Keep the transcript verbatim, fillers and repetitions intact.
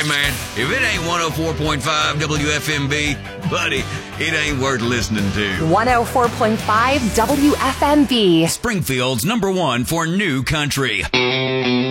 man, if it ain't one oh four point five W F M B, buddy, it ain't worth listening to. one oh four point five W F M B. Springfield's number one for new country.